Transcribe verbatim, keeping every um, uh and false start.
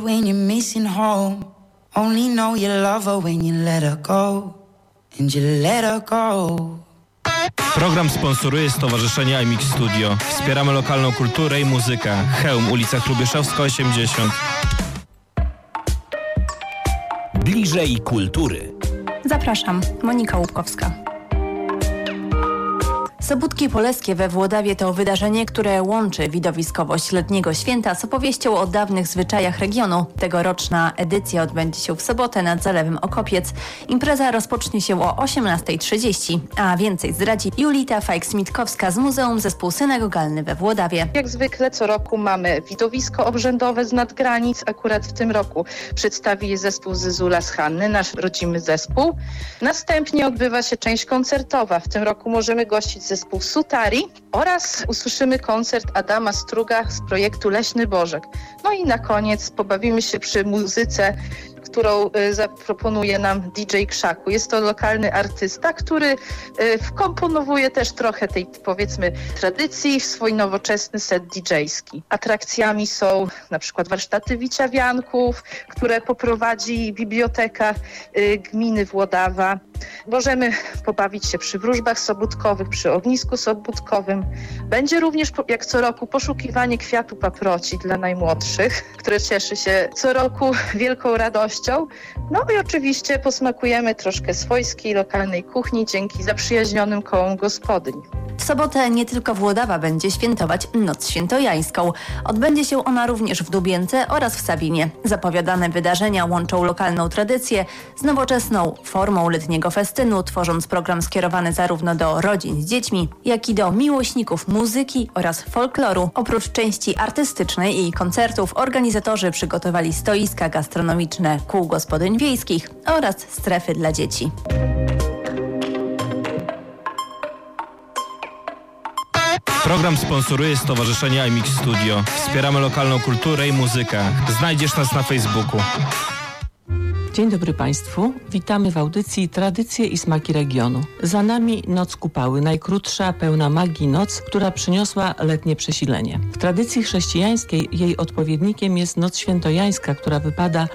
When you're missing home, only know you love her when you let her go, and you let her go. Program sponsoruje Stowarzyszenie iMix Studio. Wspieramy lokalną kulturę i muzykę. Chełm, ulica Hrubieszowska osiemdziesiąt. Bliżej kultury. Zapraszam, Monika Łupkowska. Sobótki Poleskie we Włodawie to wydarzenie, które łączy widowiskowość letniego święta z opowieścią o dawnych zwyczajach regionu. Tegoroczna edycja odbędzie się w sobotę nad Zalewem Okopiec. Impreza rozpocznie się o osiemnasta trzydzieści, a więcej zdradzi Julita Fajk-Smitkowska z Muzeum Zespół Synagogalny we Włodawie. Jak zwykle co roku mamy widowisko obrzędowe z nadgranic. Akurat w tym roku przedstawi je zespół Zezula z Hanny, nasz rodzimy zespół. Następnie odbywa się część koncertowa. W tym roku możemy gościć zespół Sutari oraz usłyszymy koncert Adama Struga z projektu Leśny Bożek. No i na koniec pobawimy się przy muzyce, którą y, zaproponuje nam D J Krzaku. Jest to lokalny artysta, który y, wkomponowuje też trochę tej, powiedzmy, tradycji w swój nowoczesny set didżejski. Atrakcjami są na przykład warsztaty wiciawianków, które poprowadzi biblioteka y, gminy Włodawa. Możemy pobawić się przy wróżbach sobótkowych, przy ognisku sobótkowym. Będzie również, jak co roku, poszukiwanie kwiatu paproci dla najmłodszych, które cieszy się co roku wielką radością. No i oczywiście posmakujemy troszkę swojskiej, lokalnej kuchni dzięki zaprzyjaźnionym kołom gospodyń. W sobotę nie tylko Włodawa będzie świętować Noc Świętojańską. Odbędzie się ona również w Dubience oraz w Sabinie. Zapowiadane wydarzenia łączą lokalną tradycję z nowoczesną formą letniego festynu, tworząc program skierowany zarówno do rodzin z dziećmi, jak i do miłośników muzyki oraz folkloru. Oprócz części artystycznej i koncertów organizatorzy przygotowali stoiska gastronomiczne kół gospodyń wiejskich oraz strefy dla dzieci. Program sponsoruje Stowarzyszenie iMix Studio. Wspieramy lokalną kulturę i muzykę. Znajdziesz nas na Facebooku. Dzień dobry Państwu. Witamy w audycji Tradycje i smaki regionu. Za nami Noc Kupały, najkrótsza, pełna magii noc, która przyniosła letnie przesilenie. W tradycji chrześcijańskiej jej odpowiednikiem jest Noc Świętojańska, która wypada